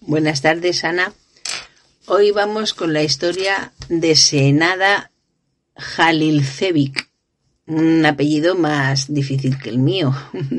Buenas tardes, Ana. Hoy vamos con la historia de Senada Halilcevic, un apellido más difícil que el mío.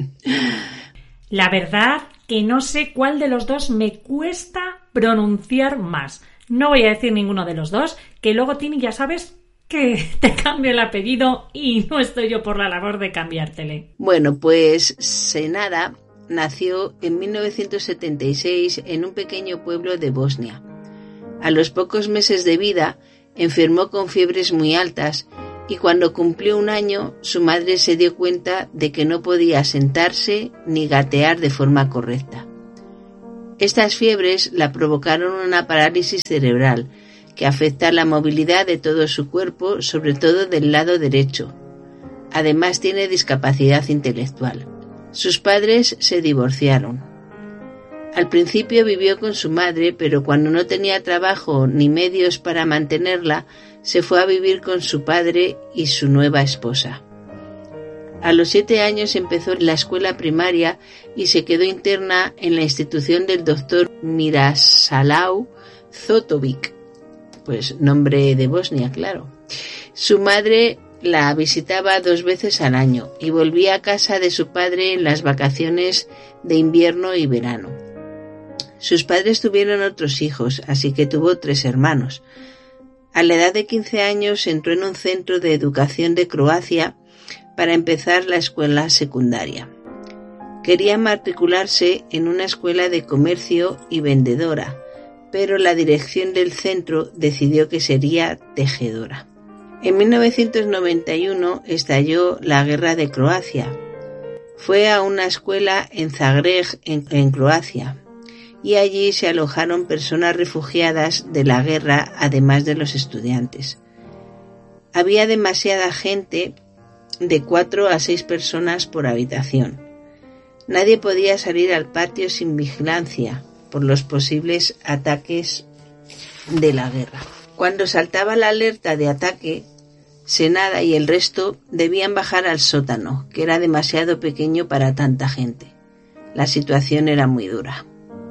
La verdad que no sé cuál de los dos me cuesta pronunciar más. No voy a decir ninguno de los dos, que luego Tini ya sabes que te cambio el apellido y no estoy yo por la labor de cambiártele. Bueno, pues Senada nació en 1976 en un pequeño pueblo de Bosnia. A los pocos meses de vida enfermó con fiebres muy altas y cuando cumplió 1 año su madre se dio cuenta de que no podía sentarse ni gatear de forma correcta. Estas fiebres la provocaron una parálisis cerebral que afecta la movilidad de todo su cuerpo, sobre todo del lado derecho. Además tiene discapacidad intelectual. Sus padres se divorciaron. Al principio vivió con su madre, pero cuando no tenía trabajo ni medios para mantenerla, se fue a vivir con su padre y su nueva esposa. A los 7 años empezó la escuela primaria y se quedó interna en la institución del doctor Mirasalau Zotovic, pues nombre de Bosnia, claro. Su madre la visitaba 2 veces al año y volvía a casa de su padre en las vacaciones de invierno y verano. Sus padres tuvieron otros hijos, así que tuvo 3 hermanos. A la edad de 15 años entró en un centro de educación de Croacia para empezar la escuela secundaria. Quería matricularse en una escuela de comercio y vendedora, pero la dirección del centro decidió que sería tejedora. En 1991 estalló la guerra de Croacia. Fue a una escuela en Zagreb, en Croacia, y allí se alojaron personas refugiadas de la guerra, además de los estudiantes. Había demasiada gente, de 4 a 6 personas por habitación. Nadie podía salir al patio sin vigilancia por los posibles ataques de la guerra. Cuando saltaba la alerta de ataque, Senada y el resto debían bajar al sótano, que era demasiado pequeño para tanta gente. La situación era muy dura.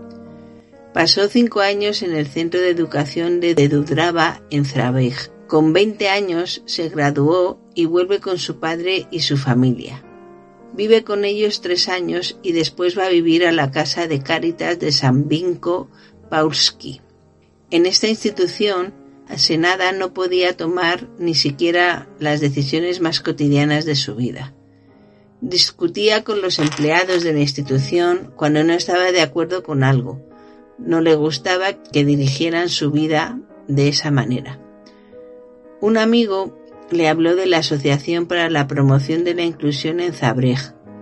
Pasó 5 años en el centro de educación de Dubrava en Zagreb. Con 20 años se graduó y vuelve con su padre y su familia. Vive con ellos 3 años y después va a vivir a la casa de Cáritas de San Vinko Paulski. En esta institución, Senada no podía tomar ni siquiera las decisiones más cotidianas de su vida. Discutía con los empleados de la institución cuando no estaba de acuerdo con algo. No le gustaba que dirigieran su vida de esa manera. Un amigo le habló de la Asociación para la Promoción de la Inclusión en Zagreb.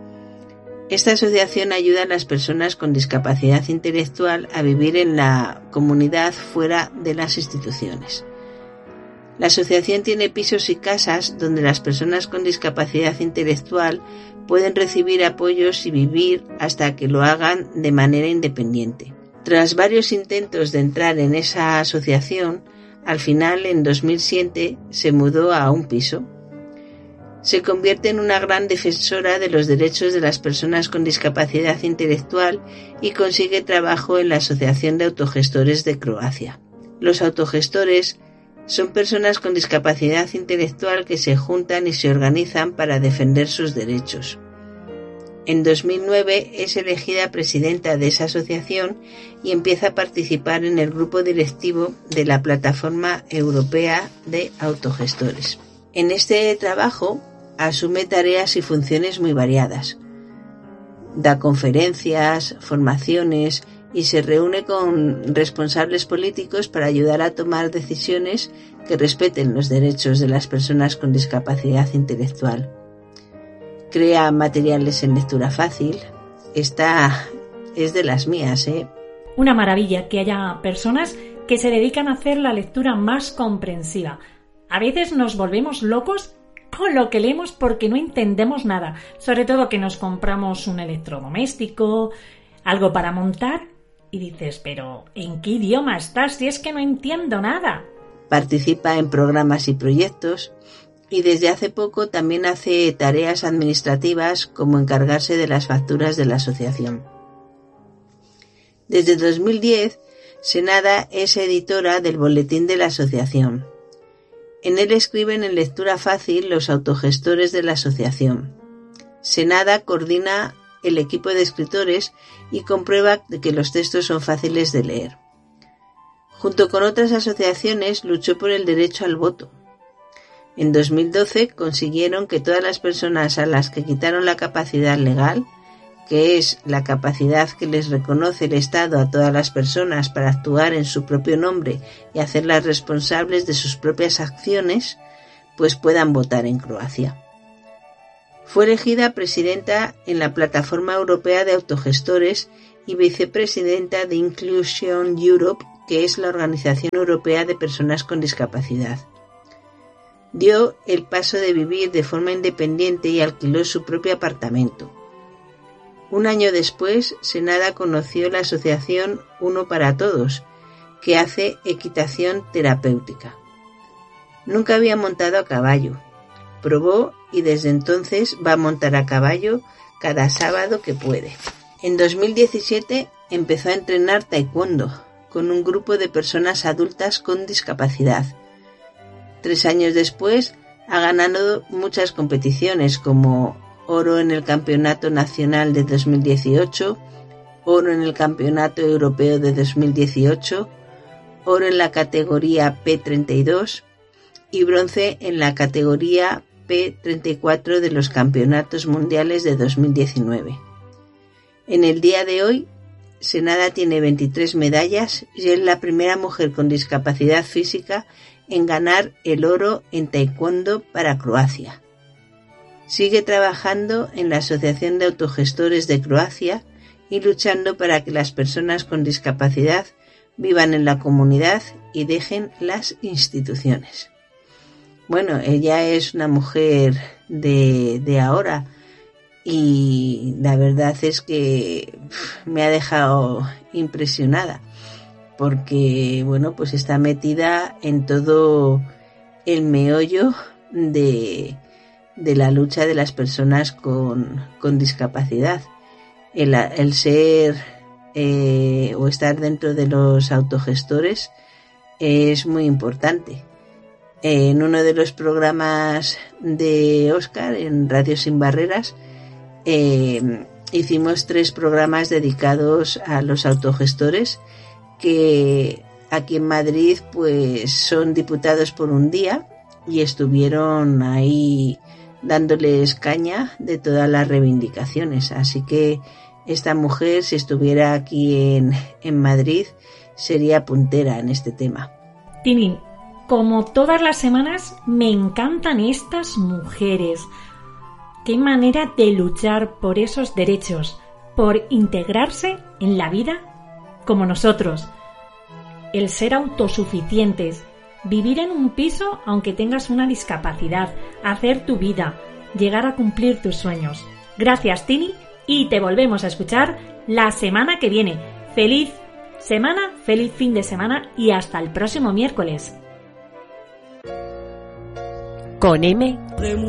Esta asociación ayuda a las personas con discapacidad intelectual a vivir en la comunidad fuera de las instituciones. La asociación tiene pisos y casas donde las personas con discapacidad intelectual pueden recibir apoyos y vivir hasta que lo hagan de manera independiente. Tras varios intentos de entrar en esa asociación, al final, en 2007, se mudó a un piso. Se convierte en una gran defensora de los derechos de las personas con discapacidad intelectual y consigue trabajo en la Asociación de Autogestores de Croacia. Los autogestores son personas con discapacidad intelectual que se juntan y se organizan para defender sus derechos. En 2009 es elegida presidenta de esa asociación y empieza a participar en el grupo directivo de la Plataforma Europea de Autogestores. En este trabajo asume tareas y funciones muy variadas. Da conferencias, formaciones y se reúne con responsables políticos para ayudar a tomar decisiones que respeten los derechos de las personas con discapacidad intelectual. Crea materiales en lectura fácil. Esta es de las mías, ¿eh? Una maravilla que haya personas que se dedican a hacer la lectura más comprensiva. A veces nos volvemos locos con lo que leemos porque no entendemos nada. Sobre todo que nos compramos un electrodoméstico, algo para montar y dices, pero ¿en qué idioma estás si es que no entiendo nada? Participa en programas y proyectos. Y desde hace poco también hace tareas administrativas como encargarse de las facturas de la asociación. Desde 2010 Senada es editora del Boletín de la Asociación. En él escriben en lectura fácil los autogestores de la asociación. Senada coordina el equipo de escritores y comprueba que los textos son fáciles de leer. Junto con otras asociaciones luchó por el derecho al voto. En 2012 consiguieron que todas las personas a las que quitaron la capacidad legal, que es la capacidad que les reconoce el Estado a todas las personas para actuar en su propio nombre y hacerlas responsables de sus propias acciones, pues puedan votar en Croacia. Fue elegida presidenta en la Plataforma Europea de Autogestores y vicepresidenta de Inclusion Europe, que es la Organización Europea de Personas con Discapacidad. Dio el paso de vivir de forma independiente y alquiló su propio apartamento. Un año después, Senada conoció la asociación Uno para Todos, que hace equitación terapéutica. Nunca había montado a caballo. Probó y desde entonces va a montar a caballo cada sábado que puede. En 2017 empezó a entrenar taekwondo con un grupo de personas adultas con discapacidad. 3 años después ha ganado muchas competiciones como oro en el Campeonato Nacional de 2018, oro en el Campeonato Europeo de 2018, oro en la categoría P32 y bronce en la categoría P34 de los Campeonatos Mundiales de 2019. En el día de hoy, Senada tiene 23 medallas y es la primera mujer con discapacidad física en ganar el oro en taekwondo para Croacia. Sigue trabajando en la Asociación de Autogestores de Croacia y luchando para que las personas con discapacidad vivan en la comunidad y dejen las instituciones. Bueno, ella es una mujer de ahora y la verdad es que me ha dejado impresionada porque, bueno, pues está metida en todo el meollo de la lucha de las personas con discapacidad. El ser o estar dentro de los autogestores es muy importante. En uno de los programas de Óscar, en Radio Sin Barreras, hicimos 3 programas dedicados a los autogestores que aquí en Madrid pues son diputados por un día y estuvieron ahí dándoles caña de todas las reivindicaciones. Así que esta mujer, si estuviera aquí en Madrid, sería puntera en este tema. Tini, como todas las semanas, me encantan estas mujeres. Qué manera de luchar por esos derechos, por integrarse en la vida como nosotros. El ser autosuficientes, vivir en un piso aunque tengas una discapacidad, hacer tu vida, llegar a cumplir tus sueños. Gracias, Tini, y te volvemos a escuchar la semana que viene. ¡Feliz semana, feliz fin de semana y hasta el próximo miércoles! Con M